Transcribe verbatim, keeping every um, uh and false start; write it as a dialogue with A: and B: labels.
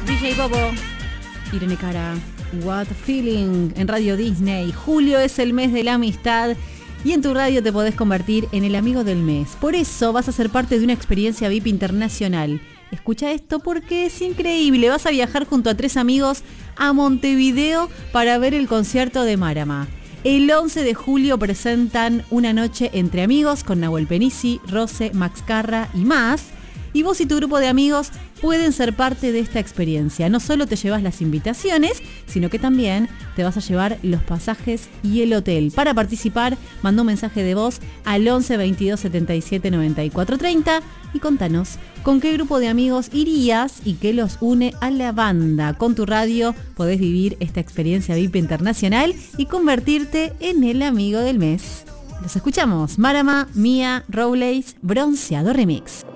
A: D J Bobo, Irene Cara, What Feeling en Radio Disney. Julio es el mes de la amistad y en tu radio te podés convertir en el amigo del mes. Por eso vas a ser parte de una experiencia V I P internacional. Escucha esto porque es increíble. Vas a viajar junto a tres amigos a Montevideo para ver el concierto de Marama. El once de julio presentan Una noche entre amigos con Nahuel Penisi, Rose, Max Carra y más. Y vos y tu grupo de amigos pueden ser parte de esta experiencia. No solo te llevas las invitaciones, sino que también te vas a llevar los pasajes y el hotel. Para participar, manda un mensaje de voz al once veintidós setenta y siete noventa y cuatro treinta y contanos con qué grupo de amigos irías y qué los une a la banda. Con tu radio podés vivir esta experiencia V I P internacional y convertirte en el amigo del mes. Los escuchamos. Marama, Mía, Rowlace, Bronceado Remix.